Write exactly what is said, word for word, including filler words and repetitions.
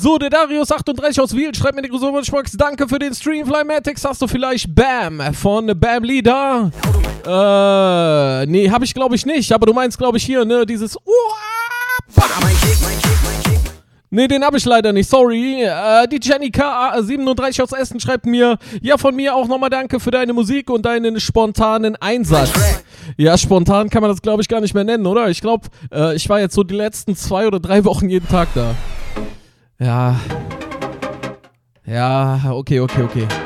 So, der Darius achtunddreißig aus Wiel schreibt mir die große Wunschbox. Danke für den Stream, Flymatics. Hast du vielleicht Bam von Bam Lee da? Äh, nee, hab ich glaube ich nicht. Aber du meinst glaube ich hier, ne, dieses Nee, den habe ich leider nicht, sorry. Äh, die Jenny K siebenunddreißig aus Essen schreibt mir, ja, von mir auch nochmal danke für deine Musik und deinen spontanen Einsatz. Ja, spontan kann man das, glaube ich, gar nicht mehr nennen, oder? Ich glaube, äh, ich war jetzt so die letzten zwei oder drei Wochen jeden Tag da. Ja. Ja, okay, okay, okay.